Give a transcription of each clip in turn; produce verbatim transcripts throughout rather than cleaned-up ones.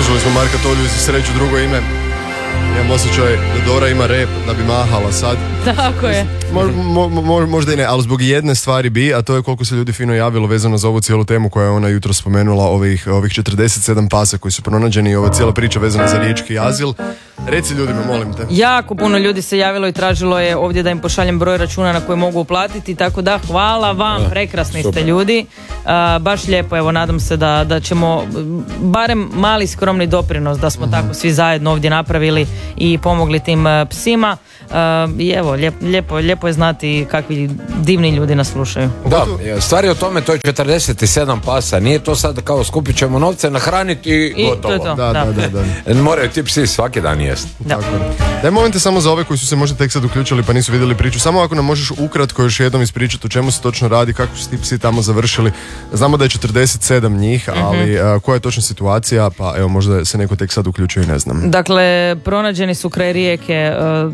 Slušali smo Marka Tolju za sreću, drugo ime. Imam osjećaj da Dora ima rep da bi mahala sad. Tako je. Mo, mo, mo, možda i ne, ali zbog jedne stvari bi, a to je koliko se ljudi fino javilo vezano za ovu cijelu temu koja je ona jutro spomenula, ovih, ovih četrdeset sedam pasa koji su pronađeni i ova cijela priča vezana za riječki azil. Reci ljudima, molim te. Jako puno ljudi se javilo i tražilo je ovdje da im pošaljem broj računa na koje mogu uplatiti, tako da hvala vam, prekrasni ste ljudi. Uh, baš lijepo, evo nadam se da, da ćemo barem mali skromni doprinos da smo mm-hmm. tako svi zajedno ovdje napravili i pomogli tim uh, psima. Uh, I evo, lijep, lijepo, lijepo je znati kakvi divni ljudi nas slušaju. Da, stvar je o tome, to je četrdeset sedam pasa, nije to sad kao skupit ćemo novce, nahraniti i, I gotovo. To je to, da, da. da, da, da. Moraju ti psi svaki dan jesti. Da. Daj momente samo za ove koji su se možda tek sad uključili pa nisu vidjeli priču. Samo ako nam možeš ukratko još jednom ispričati o čemu se točno radi, kako su ti psi tamo završili. Znamo da je četrdeset sedam njih, ali mm-hmm. uh, koja je točna situacija, pa evo možda se neko tek sad uključio i ne znam. Dakle, pronađeni su kraj rijeke, uh,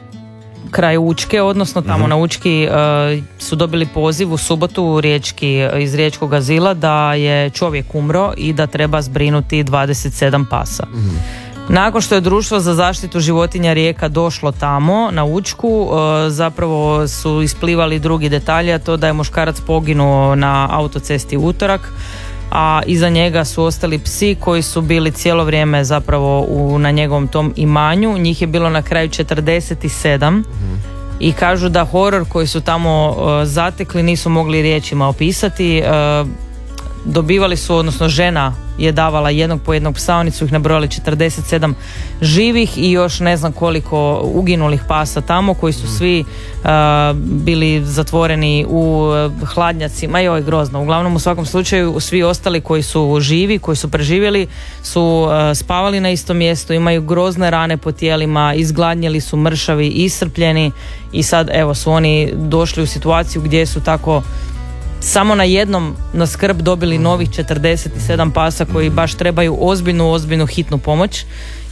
kraj Učke, odnosno tamo mm-hmm. na Učki uh, su dobili poziv u subotu riječki, iz riječkog azila da je čovjek umro i da treba zbrinuti dvadeset sedam pasa. Mm-hmm. Nakon što je Društvo za zaštitu životinja Rijeka došlo tamo na Učku, uh, zapravo su isplivali drugi detalji, a to da je muškarac poginuo na autocesti u utorak, a iza njega su ostali psi koji su bili cijelo vrijeme zapravo u, na njegovom tom imanju. Njih je bilo na kraju četrdeset sedam mm-hmm. i kažu da horor koji su tamo uh, zatekli nisu mogli riječima opisati. Uh, dobivali su, odnosno žena je davala jednog po jednog psa, oni su ih nabrojali četrdeset sedam živih i još ne znam koliko uginulih pasa tamo koji su svi uh, bili zatvoreni u hladnjacima. Joj, grozno. Uglavnom u svakom slučaju svi ostali koji su živi, koji su preživjeli su uh, spavali na istom mjestu, imaju grozne rane po tijelima, izgladnjeli su, mršavi, iscrpljeni i sad evo su oni došli u situaciju gdje su tako samo na jednom na skrb dobili novih četrdeset sedam pasa koji baš trebaju ozbiljnu, ozbiljnu hitnu pomoć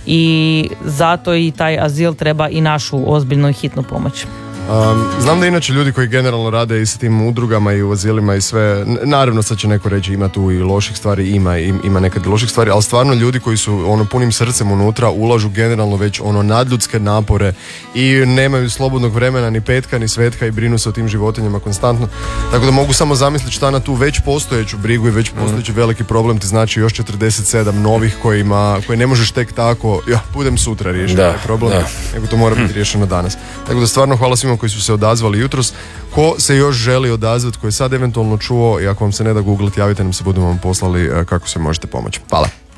i zato i taj azil treba i našu ozbiljnu i hitnu pomoć. Um, znam da inače ljudi koji generalno rade i sa tim udrugama i u azilima i sve, naravno sad će neko reći ima tu i loših stvari, ima, ima nekad loših stvari, ali stvarno ljudi koji su ono punim srcem unutra ulažu generalno već ono nadljudske napore i nemaju slobodnog vremena ni petka ni svetka i brinu se o tim životinjama konstantno, tako da mogu samo zamisliti šta na tu već postojeću brigu i već postojeći veliki problem ti znači još četrdeset sedam novih kojima, koji ne možeš tek tako, ja budem sutra riješiti taj problem, da. Nego to mora biti riješeno danas. Tako da stvarno hvala svima koji su se odazvali jutros. Ko se još želi odazvati, ko je sad eventualno čuo i ako vam se ne da googlat, javite nam se, budemo vam poslali kako se možete pomoći. Hvala.